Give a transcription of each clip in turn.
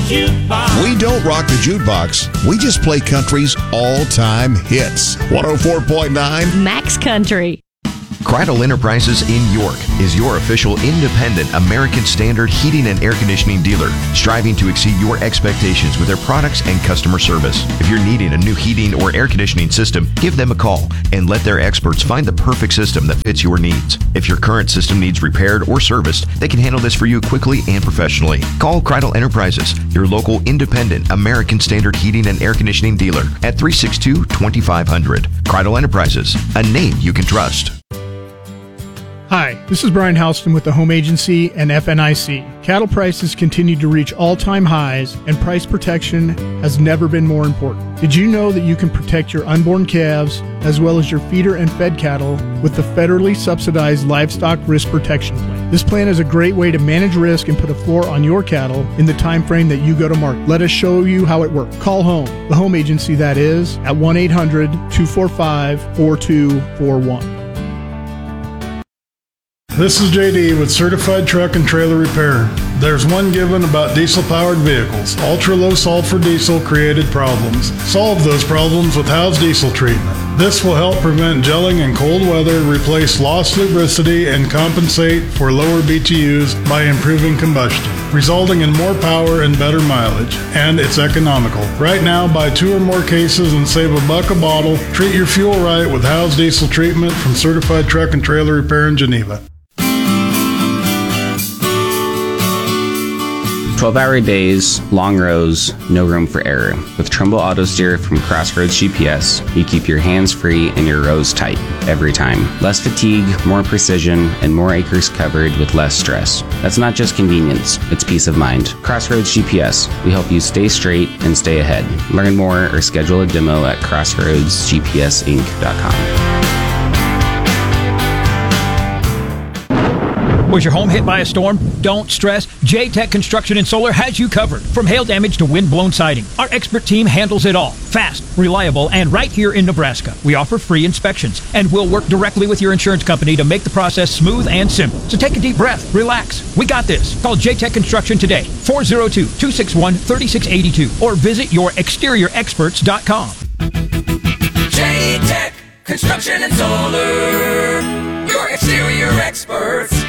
jukebox. We don't rock the jukebox. We just play country's all-time hits. 104.9 Max Country. Cradle Enterprises in York is your official independent American Standard heating and air conditioning dealer, striving to exceed your expectations with their products and customer service. If you're needing a new heating or air conditioning system, give them a call and let their experts find the perfect system that fits your needs. If your current system needs repaired or serviced, they can handle this for you quickly and professionally. Call Cradle Enterprises, your local independent American Standard heating and air conditioning dealer at 362-2500. Cradle Enterprises, a name you can trust. Hi, this is Brian Houston with the Home Agency and FNIC. Cattle prices continue to reach all-time highs, and price protection has never been more important. Did you know that you can protect your unborn calves as well as your feeder and fed cattle with the federally subsidized Livestock Risk Protection Plan? This plan is a great way to manage risk and put a floor on your cattle in the time frame that you go to market. Let us show you how it works. Call home, the Home Agency that is, at 1-800-245-4241. This is JD with Certified Truck and Trailer Repair. There's one given about diesel-powered vehicles. Ultra-low sulfur diesel created problems. Solve those problems with How's Diesel Treatment. This will help prevent gelling in cold weather, replace lost lubricity, and compensate for lower BTUs by improving combustion, resulting in more power and better mileage. And it's economical. Right now, buy 2 or more cases and save $1 a bottle. Treat your fuel right with How's Diesel Treatment from Certified Truck and Trailer Repair in Geneva. 12-hour days, long rows, no room for error. With Trumbull Auto Steer from Crossroads GPS, you keep your hands free and your rows tight every time. Less fatigue, more precision, and more acres covered with less stress. That's not just convenience, it's peace of mind. Crossroads GPS, we help you stay straight and stay ahead. Learn more or schedule a demo at crossroadsgpsinc.com. Was your home hit by a storm? Don't stress. J-Tech Construction and Solar has you covered. From hail damage to wind-blown siding, our expert team handles it all. Fast, reliable, and right here in Nebraska. We offer free inspections, and we'll work directly with your insurance company to make the process smooth and simple. So take a deep breath, relax. We got this. Call J-Tech Construction today, 402-261-3682, or visit yourexteriorexperts.com. J-Tech Construction and Solar, your exterior experts.com.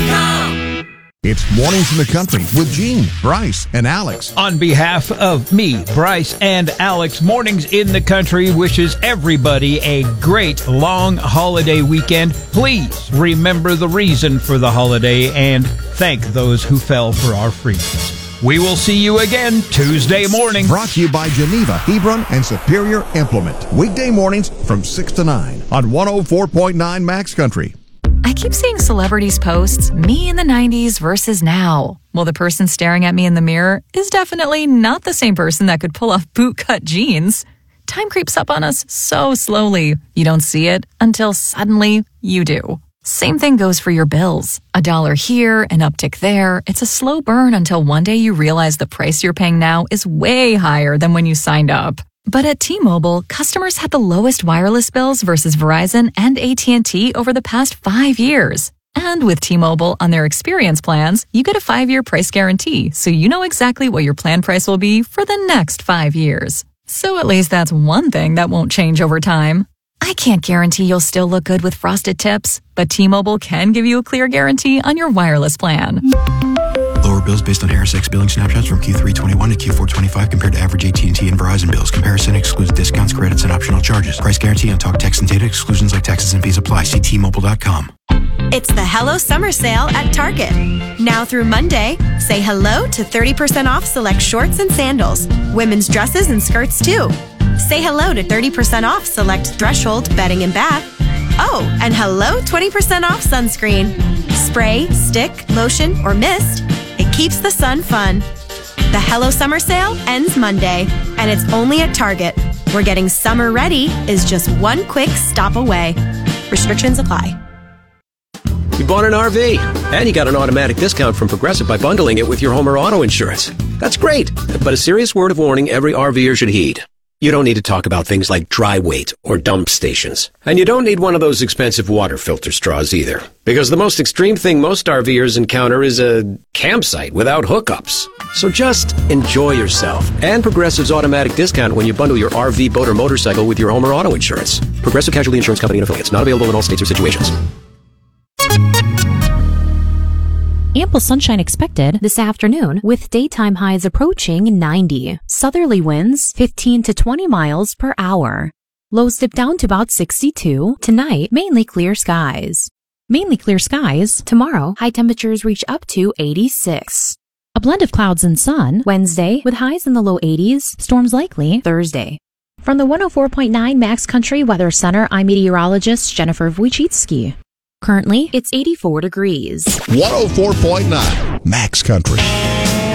It's Mornings in the Country with Gene, Bryce, and Alex. On behalf of me, Bryce, and Alex, Mornings in the Country wishes everybody a great long holiday weekend. Please remember the reason for the holiday and thank those who fell for our freedoms. We will see you again Tuesday morning. Brought to you by Geneva, Hebron, and Superior Implement. Weekday mornings from 6 to 9 on 104.9 Max Country. I keep seeing celebrities posts, me in the 90s versus now. Well, the person staring at me in the mirror is definitely not the same person that could pull off bootcut jeans. Time creeps up on us so slowly. You don't see it until suddenly you do. Same thing goes for your bills. $1 here, an uptick there. It's a slow burn until one day you realize the price you're paying now is way higher than when you signed up. But at T-Mobile, customers had the lowest wireless bills versus Verizon and AT&T over the past 5 years. And with T-Mobile on their experience plans, you get a 5-year price guarantee, so you know exactly what your plan price will be for the next 5 years. So at least that's one thing that won't change over time. I can't guarantee you'll still look good with frosted tips, but T-Mobile can give you a clear guarantee on your wireless plan. Lower bills based on ARSX billing snapshots from Q3 21 to Q4 25 compared to average AT&T and Verizon bills. Comparison excludes discounts, credits, and optional charges. Price guarantee on talk, text, and data exclusions like taxes and fees apply. See T-Mobile.com. It's the Hello Summer Sale at Target. Now through Monday, say hello to 30% off select shorts and sandals. Women's dresses and skirts too. Say hello to 30% off select Threshold bedding and bath. Oh, and hello 20% off sunscreen. Spray, stick, lotion, or mist. It keeps the sun fun. The Hello Summer Sale ends Monday, and it's only at Target, where getting summer ready is just one quick stop away. Restrictions apply. You bought an RV, and you got an automatic discount from Progressive by bundling it with your home or auto insurance. That's great, but a serious word of warning every RVer should heed. You don't need to talk about things like dry weight or dump stations. And you don't need one of those expensive water filter straws either. Because the most extreme thing most RVers encounter is a campsite without hookups. So just enjoy yourself. And Progressive's automatic discount when you bundle your RV, boat, or motorcycle with your home or auto insurance. Progressive Casualty Insurance Company and affiliates. Not available in all states or situations. Ample sunshine expected this afternoon with daytime highs approaching 90. Southerly winds 15 to 20 miles per hour. Lows dip down to about 62. Tonight, mainly clear skies. Mainly clear skies. Tomorrow, high temperatures reach up to 86. A blend of clouds and sun Wednesday with highs in the low 80s. Storms likely Thursday. From the 104.9 Max Country Weather Center, I'm meteorologist Jennifer Wojcicki. Currently, it's 84 degrees. 104.9 Max Country.